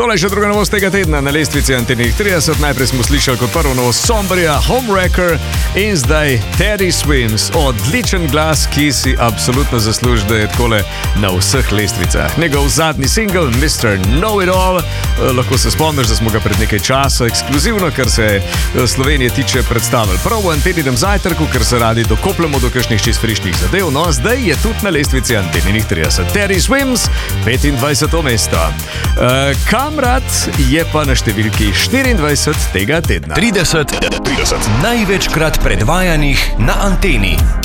Tole je še druga novost tega tedna na lestvici Antenih 30. Najprej smo slišali kot prvo novost Sombrija, Homewrecker in zdaj Teddy Swims. Odličen glas, ki si absolutno zasluži, da je takole na vseh lestvicah. Njegov zadnji single, Mr. Know-It-All, lahko se spomniš, da smo ga pred nekaj časa ekskluzivno, kar se Slovenije tiče, predstavili prav v Anteninem zajtrku, ker se radi dokopljamo do kakšnih čist frišnih zadev. No, zdaj je tudi na lestvici Antenih 30. Teddy Swims, 25. mesto. Kamrat je pa na številki 24 tega tedna. 30 največkrat predvajanih na Anteni.